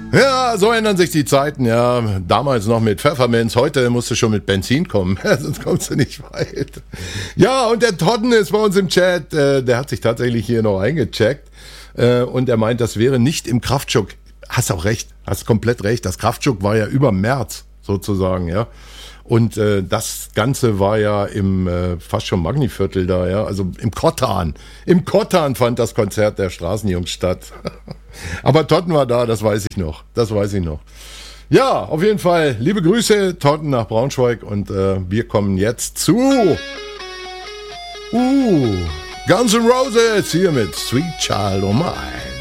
Ja, so ändern sich die Zeiten, ja. Damals noch mit Pfefferminz, heute musst du schon mit Benzin kommen, sonst kommst du nicht weit. Ja, und der Totten ist bei uns im Chat, der hat sich tatsächlich hier noch eingecheckt und er meint, das wäre nicht im Kraftschuk. Hast auch recht, hast komplett recht, das Kraftschuk war ja über März sozusagen, ja. Und das Ganze war ja im fast schon Magniviertel da, ja, also im Kottan. Im Kottan fand das Konzert der Straßenjungs statt. Aber Totten war da, das weiß ich noch. Ja, auf jeden Fall, liebe Grüße, Totten nach Braunschweig und wir kommen jetzt zu Guns N' Roses hier mit Sweet Child O' Mine.